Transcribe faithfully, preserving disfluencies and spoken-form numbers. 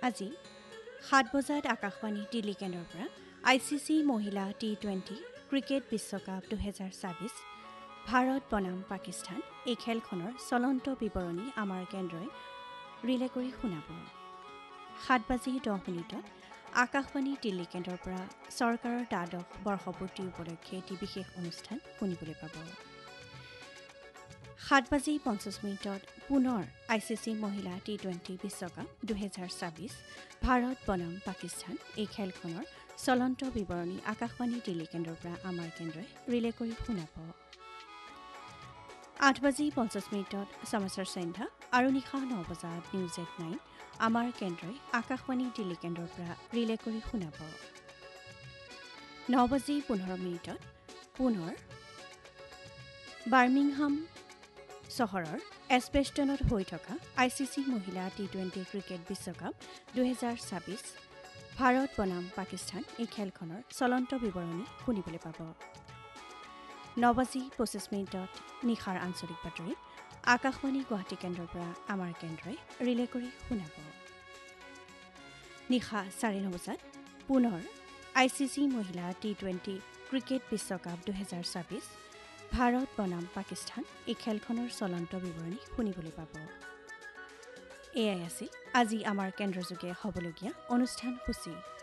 আজি সাত বজাত আকাশবাণী দিল্লী কেন্দ্ৰৰ পৰা আই চি চি মহিলা টি টুৱেণ্টি ক্ৰিকেট বিশ্বকাপ দুহেজাৰ ছাব্বিছ ভাৰত বনাম পাকিস্তান এই খেলখনৰ চলন্ত বিৱৰণী আমাৰ কেন্দ্ৰই ৰিলে কৰি শুনাব। সাত বাজি দহ মিনিটত আকাশবাণী দিল্লী কেন্দ্ৰৰ পৰা চৰকাৰৰ দ্বাদশ বৰ্ষপূৰ্তি উপলক্ষে এটি বিশেষ অনুষ্ঠান শুনিবলৈ পাব। সাত বাজি পঞ্চাছ মিনিটত পুনৰ আই চি চি মহিলা টি টুৱেণ্টি বিশ্বকাপ দুহেজাৰ ছাব্বিছ ভাৰত বনাম পাকিস্তান এই খেলখনৰ চলন্ত বিৱৰণী আকাশবাণী দিল্লী কেন্দ্ৰৰ পৰা আমাৰ কেন্দ্ৰই ৰিলে কৰি শুনাব। আঠ বাজি পঞ্চাছ মিনিটত সমাচাৰ সন্ধ্যা আৰু নিশা ন বজাত নিউজ এট নাইন আমাৰ কেন্দ্ৰই আকাশবাণী দিল্লী কেন্দ্ৰৰ পৰা ৰিলে কৰি শুনাব। ন বাজি পোন্ধৰ মিনিটত পুনৰ বাৰ্মিংহাম চহৰৰ এছবেষ্টনত হৈ থকা আই চি চি মহিলা টি টুৱেণ্টি ক্ৰিকেট বিশ্বকাপ দুহেজাৰ ছাব্বিছ ভাৰত বনাম পাকিস্তান এই খেলখনৰ চলন্ত বিৱৰণী শুনিবলৈ পাব। ন বাজি পঁচিছ মিনিটত নিশাৰ আঞ্চলিক বাতৰি আকাশবাণী গুৱাহাটী কেন্দ্ৰৰ পৰা আমাৰ কেন্দ্ৰই ৰিলে কৰি শুনাব। নিশা চাৰে ন বজাত পুনৰ আই চি চি মহিলা টি টুৱেণ্টি ক্ৰিকেট বিশ্বকাপ দুহেজাৰ ছাব্বিছ ভাৰত বনাম পাকিস্তান এই খেলখনৰ চলন্ত বিৱৰণী শুনিবলৈ পাব। এয়াই আছিল আজি আমাৰ কেন্দ্ৰযোগে হ'বলগীয়া অনুষ্ঠান সূচী।